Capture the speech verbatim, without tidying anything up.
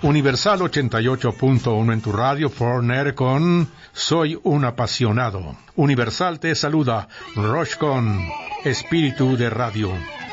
Universal ochenta y ocho punto uno en tu radio, Forner con Soy un apasionado. Universal te saluda, Roche con Espíritu de Radio.